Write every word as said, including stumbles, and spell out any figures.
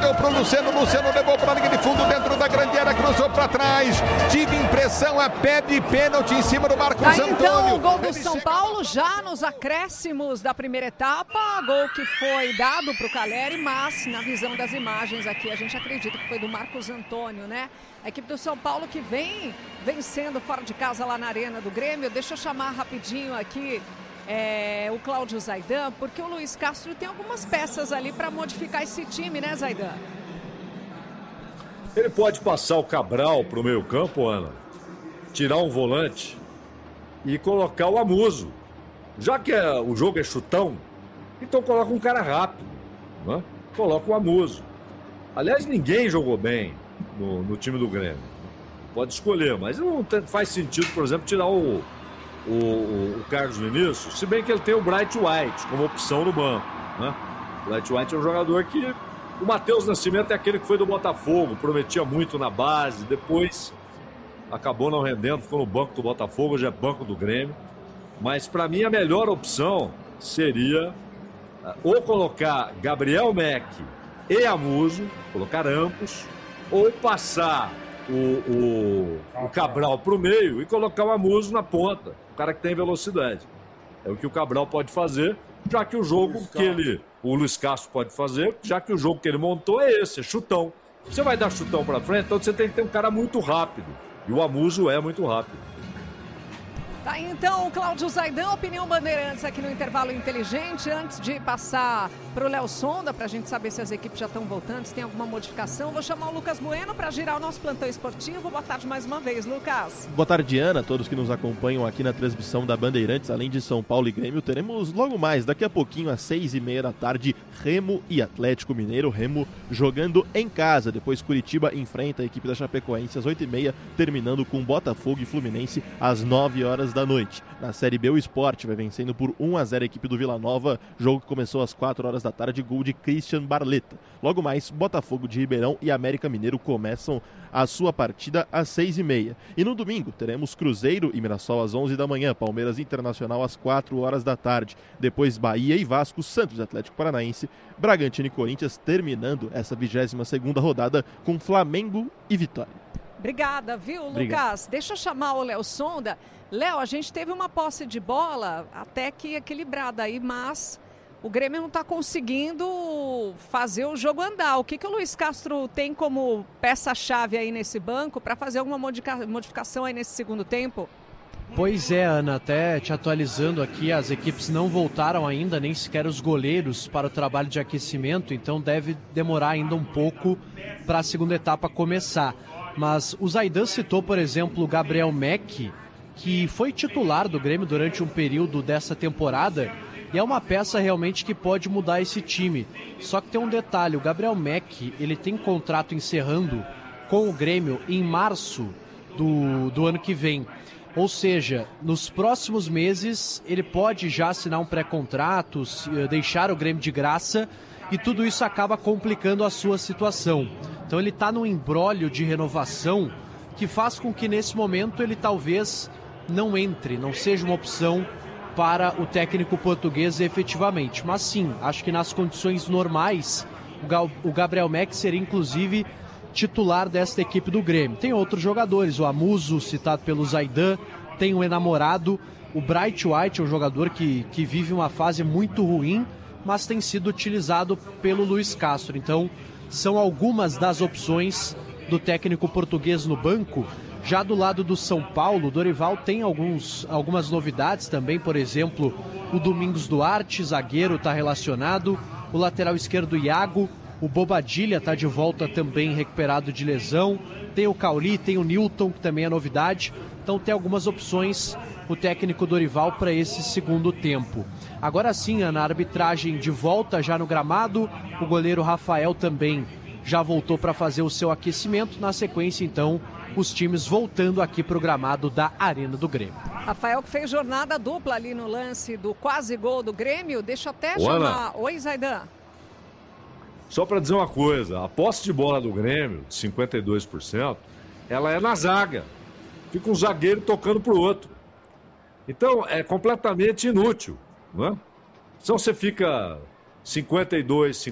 Deu pro Luciano, Luciano levou pra linha de fundo dentro da grande área, cruzou pra trás. Tive impressão, a pé de pênalti em cima do Marcos Aí, Antônio. então, o gol do Ele São chega... Paulo já nos acréscimos da primeira etapa. Gol que foi dado pro Caleri, mas na visão das imagens aqui a gente acredita que foi do Marcos Antônio, né? A equipe do São Paulo que vem vencendo fora de casa lá na Arena do Grêmio. Deixa eu chamar rapidinho aqui é, o Cláudio Zaidan, porque o Luiz Castro tem algumas peças ali para modificar esse time, né, Zaidan? Ele pode passar o Cabral pro meio campo, Ana, tirar um volante e colocar o Amuso. Já que é, o jogo é chutão, então coloca um cara rápido, né? Coloca o Amuso. Aliás, ninguém jogou bem no, no time do Grêmio. Pode escolher, mas não tem, faz sentido, por exemplo, tirar o, o, o, o Carlos Vinícius, se bem que ele tem o Bright White como opção no banco, né? O Bright White é um jogador que... O Matheus Nascimento é aquele que foi do Botafogo, prometia muito na base, depois acabou não rendendo, ficou no banco do Botafogo, hoje é banco do Grêmio. Mas para mim a melhor opção seria uh, ou colocar Gabriel Mack e Amuso, colocar ambos, ou passar o, o, o Cabral para o meio e colocar o Amuso na ponta, o cara que tem velocidade. É o que o Cabral pode fazer, já que o jogo que ele, o Luiz Castro pode fazer, já que o jogo que ele montou é esse, é chutão. Você vai dar chutão para frente, então você tem que ter um cara muito rápido. E o Amuso é muito rápido. Tá aí, então, o Cláudio Zaidan, Opinião Bandeirantes aqui no Intervalo Inteligente. Antes de passar para o Léo Sonda, para a gente saber se as equipes já estão voltando, se tem alguma modificação, vou chamar o Lucas Bueno para girar o nosso plantão esportivo. Boa tarde mais uma vez, Lucas. Boa tarde, Ana, todos que nos acompanham aqui na transmissão da Bandeirantes. Além de São Paulo e Grêmio, teremos logo mais, daqui a pouquinho, às seis e meia da tarde, Remo e Atlético Mineiro. Remo jogando em casa, depois Curitiba enfrenta a equipe da Chapecoense às oito e meia, terminando com Botafogo e Fluminense às nove horas da noite. Na Série B, o Sport vai vencendo por um a zero a equipe do Vila Nova, jogo que começou às quatro horas da tarde, gol de Christian Barleta. Logo mais, Botafogo de Ribeirão e América Mineiro começam a sua partida às seis e meia. E no domingo, teremos Cruzeiro e Mirassol às onze da manhã, Palmeiras Internacional às quatro horas da tarde, depois Bahia e Vasco, Santos Atlético Paranaense, Bragantino e Corinthians, terminando essa vigésima segunda rodada com Flamengo e Vitória. Obrigada, viu, Lucas? Obrigado. Deixa eu chamar o Léo Sonda. Léo, a gente teve uma posse de bola até que equilibrada aí, mas o Grêmio não está conseguindo fazer o jogo andar. O que, que o Luiz Castro tem como peça-chave aí nesse banco para fazer alguma modifica- modificação aí nesse segundo tempo? Pois é, Ana, até te atualizando aqui, as equipes não voltaram ainda, nem sequer os goleiros para o trabalho de aquecimento, então deve demorar ainda um pouco para a segunda etapa começar. Mas o Zaidan citou, por exemplo, o Gabriel Mack, que foi titular do Grêmio durante um período dessa temporada, e é uma peça realmente que pode mudar esse time. Só que tem um detalhe, o Gabriel Mack, ele tem contrato encerrando com o Grêmio em março do, do ano que vem. Ou seja, nos próximos meses ele pode já assinar um pré-contrato, deixar o Grêmio de graça, e tudo isso acaba complicando a sua situação. Então ele está num imbróglio de renovação que faz com que nesse momento ele talvez não entre, não seja uma opção para o técnico português efetivamente. Mas sim, acho que nas condições normais o Gabriel Mack seria inclusive titular desta equipe do Grêmio. Tem outros jogadores, o Amuso, citado pelo Zaidan, tem o enamorado, o Bright White, é um jogador que, que vive uma fase muito ruim, mas tem sido utilizado pelo Luiz Castro. Então, são algumas das opções do técnico português no banco. Já do lado do São Paulo, o Dorival tem alguns, algumas novidades também, por exemplo, o Domingos Duarte, zagueiro, está relacionado, o lateral esquerdo Iago, o Bobadilha está de volta também recuperado de lesão, tem o Cauli, tem o Newton, que também é novidade, então tem algumas opções o técnico Dorival para esse segundo tempo. Agora sim, na arbitragem de volta já no gramado, o goleiro Rafael também já voltou para fazer o seu aquecimento, na sequência então os times voltando aqui para o gramado da Arena do Grêmio. Rafael que fez jornada dupla ali no lance do quase gol do Grêmio, deixa eu até Ô, chamar... Ana. Oi, Zaidan. Só para dizer uma coisa, a posse de bola do Grêmio, de cinquenta e dois por cento, ela é na zaga. Fica um zagueiro tocando pro outro. Então, é completamente inútil, não é? Então, você fica cinquenta e dois,